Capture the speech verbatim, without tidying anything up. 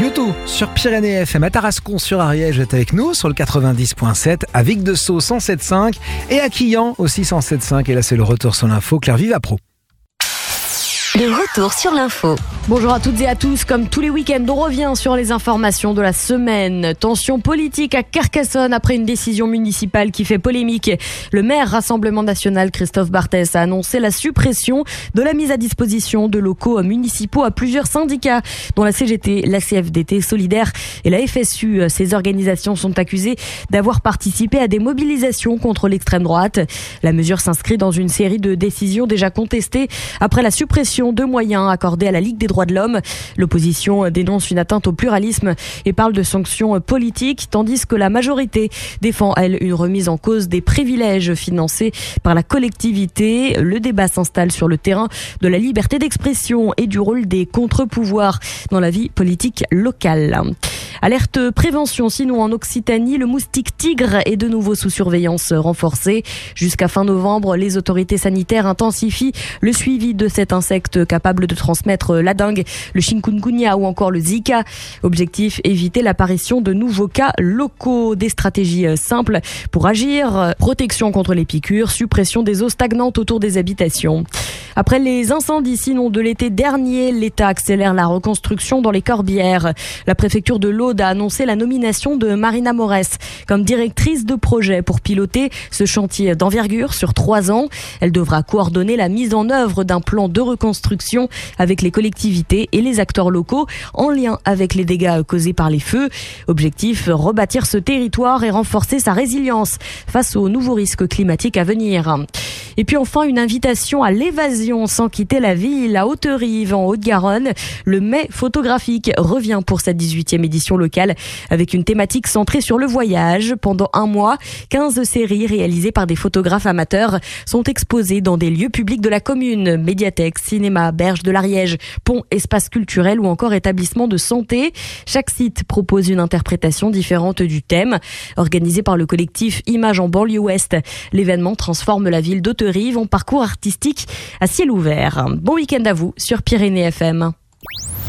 YouTube sur Pyrénées F M, à Tarascon sur Ariège est avec nous sur le quatre-vingt-dix point sept, à Vic de Sceaux cent sept virgule cinq et à Quillan aussi cent sept virgule cinq. Et là c'est le retour sur l'info, Claire Vivapro. Le retour sur l'info. Bonjour à toutes et à tous. Comme tous les week-ends, on revient sur les informations de la semaine. Tension politique à Carcassonne après une décision municipale qui fait polémique. Le maire Rassemblement National, Christophe Barthès, a annoncé la suppression de la mise à disposition de locaux municipaux à plusieurs syndicats, dont la C G T, la C F D T, Solidaire et la F S U. Ces organisations sont accusées d'avoir participé à des mobilisations contre l'extrême droite. La mesure s'inscrit dans une série de décisions déjà contestées après la suppression de moyens accordés à la Ligue des droits de l'homme. L'opposition dénonce une atteinte au pluralisme et parle de sanctions politiques, tandis que la majorité défend, elle, une remise en cause des privilèges financés par la collectivité. Le débat s'installe sur le terrain de la liberté d'expression et du rôle des contre-pouvoirs dans la vie politique locale. Alerte prévention, sinon en Occitanie, le moustique tigre est de nouveau sous surveillance renforcée. Jusqu'à fin novembre, les autorités sanitaires intensifient le suivi de cet insecte capable de transmettre la dengue, le chikungunya ou encore le zika. Objectif, éviter l'apparition de nouveaux cas locaux. Des stratégies simples pour agir: protection contre les piqûres, suppression des eaux stagnantes autour des habitations. Après les incendies sinon de l'été dernier, l'État accélère la reconstruction dans les Corbières. La préfecture de l'Aude a annoncé la nomination de Marina Morès comme directrice de projet pour piloter ce chantier d'envergure sur trois ans. Elle devra coordonner la mise en œuvre d'un plan de reconstruction avec les collectivités et les acteurs locaux en lien avec les dégâts causés par les feux. Objectif, rebâtir ce territoire et renforcer sa résilience face aux nouveaux risques climatiques à venir. Et puis enfin, une invitation à l'évasion sans quitter la ville. À Haute-Rive, en Haute-Garonne, le Mai photographique revient pour sa dix-huitième édition locale avec une thématique centrée sur le voyage. Pendant un mois, quinze séries réalisées par des photographes amateurs sont exposées dans des lieux publics de la commune: médiathèque, cinéma, berge de l'Ariège, pont, espace culturel ou encore établissement de santé. Chaque site propose une interprétation différente du thème. Organisé par le collectif Images en banlieue ouest, l'événement transforme la ville d'Haute-Rive en parcours artistique à ciel ouvert. Bon week-end à vous sur Pyrénées F M.